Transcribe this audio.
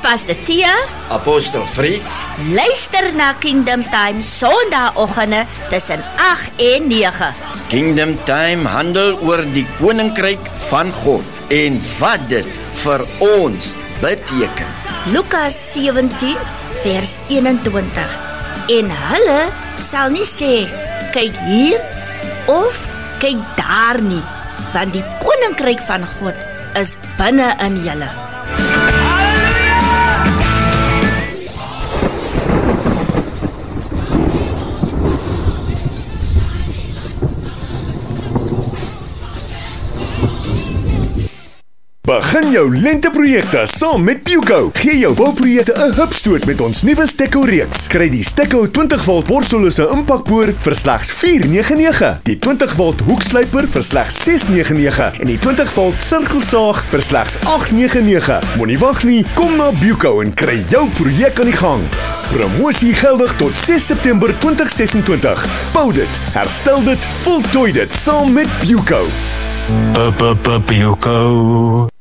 Pastor Tia. Apostel Fries. Luister na Kingdom Time Sondagoggende tussen 8 en 9. Kingdom Time handel oor die koninkryk van God en wat dit vir ons beteken. Lukas 17 vers 21. En hulle sal nie sê, kyk hier of kyk daar nie, want die koninkryk van God is binne in julle. Begin jou lenteprojekte saam met Puco. Gee jou bouprojekte 'n hupstoot met ons nuwe Stekko-reeks. Kry die Stekko 20V borsellose impakboor vir slegs R499, die 20V hoekslyper vir slegs R699 en die 20V sirkelsaag vir slegs R899. Moenie wag nie, kom na Puco en kry jou projek aan die gang. Promosie geldig tot 6 September 2026. Bou dit, herstel dit, voltooi dit saam met Puco. Puco.